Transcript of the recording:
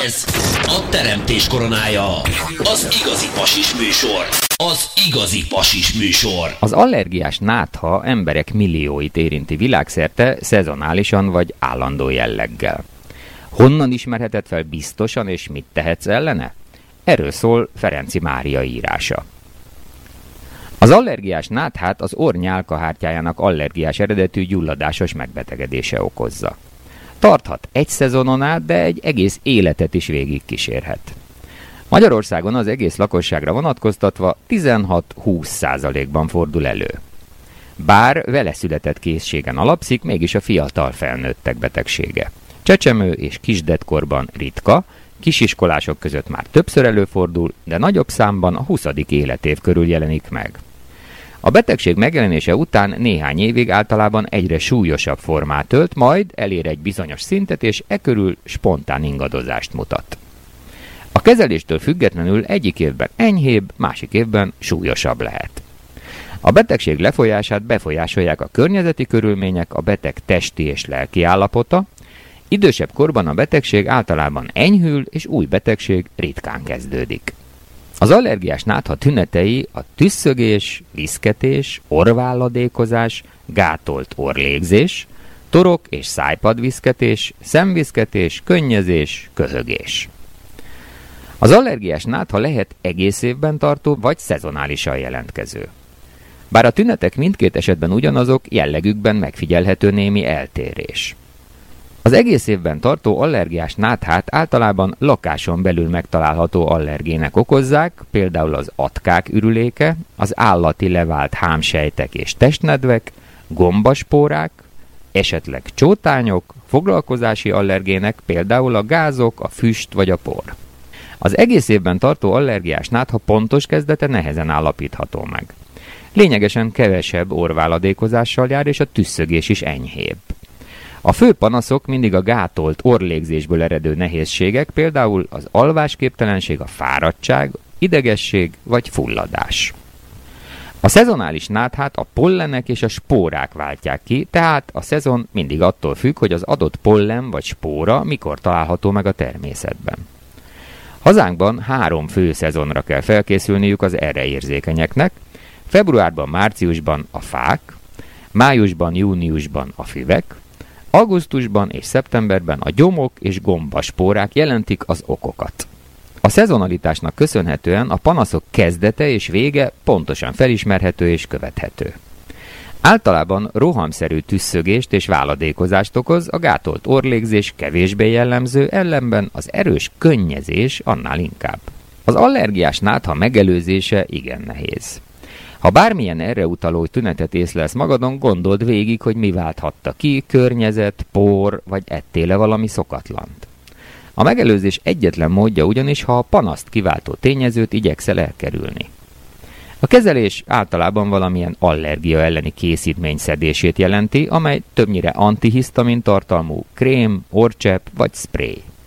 Ez a teremtés koronája. Az igazi pasis műsor. Az igazi pasis műsor. Az allergiás nátha emberek millióit érinti világszerte szezonálisan vagy állandó jelleggel. Honnan ismerheted fel biztosan, és mit tehetsz ellene? Erről szól Ferenczy Mária írása. Az allergiás náthát az orr nyálkahártyájának allergiás eredetű gyulladásos megbetegedése okozza. Tarthat egy szezonon át, de egy egész életet is végig kísérhet. Magyarországon az egész lakosságra vonatkoztatva 16-20%-ban fordul elő. Bár vele született készségen alapszik, mégis a fiatal felnőttek betegsége. Csecsemő és kisdedkorban ritka, kisiskolások között már többször előfordul, de nagyobb számban a 20. életév körül jelenik meg. A betegség megjelenése után néhány évig általában egyre súlyosabb formát ölt, majd elér egy bizonyos szintet, és körül spontán ingadozást mutat. A kezeléstől függetlenül egyik évben enyhébb, másik évben súlyosabb lehet. A betegség lefolyását befolyásolják a környezeti körülmények, a beteg testi és lelki állapota. Idősebb korban a betegség általában enyhül, és új betegség ritkán kezdődik. Az allergiás nátha tünetei a tüsszögés, viszketés, orrválladékozás, gátolt orrlégzés, torok és szájpadviszketés, szemviszketés, könnyezés, köhögés. Az allergiás nátha lehet egész évben tartó vagy szezonálisan jelentkező. Bár a tünetek mindkét esetben ugyanazok, jellegükben megfigyelhető némi eltérés. Az egész évben tartó allergiás náthát általában lakáson belül megtalálható allergének okozzák, például az atkák ürüléke, az állati levált hámsejtek és testnedvek, gombaspórák, esetleg csótányok, foglalkozási allergének, például a gázok, a füst vagy a por. Az egész évben tartó allergiás nátha pontos kezdete nehezen állapítható meg. Lényegesen kevesebb orrváladékozással jár, és a tüsszögés is enyhébb. A fő panaszok mindig a gátolt orrlégzésből eredő nehézségek, például az alvásképtelenség, a fáradtság, idegesség vagy fulladás. A szezonális náthát a pollenek és a spórák váltják ki, tehát a szezon mindig attól függ, hogy az adott pollen vagy spóra mikor található meg a természetben. Hazánkban 3 fő szezonra kell felkészülniük az erre érzékenyeknek: februárban, márciusban a fák, májusban, júniusban a füvek, augusztusban és szeptemberben a gyomok és gombaspórák jelentik az okokat. A szezonalitásnak köszönhetően a panaszok kezdete és vége pontosan felismerhető és követhető. Általában rohamszerű tüsszögést és váladékozást okoz, a gátolt orrlégzés kevésbé jellemző, ellenben az erős könnyezés annál inkább. Az allergiás nátha megelőzése igen nehéz. Ha bármilyen erre utaló tünetet észlelsz magadon, gondold végig, hogy mi válthatta ki, környezet, por, vagy ettél-e valami szokatlant. A megelőzés egyetlen módja ugyanis, ha a panaszt kiváltó tényezőt igyekszel elkerülni. A kezelés általában valamilyen allergia elleni készítmény szedését jelenti, amely többnyire antihisztamin tartalmú krém, orrcsepp vagy spray.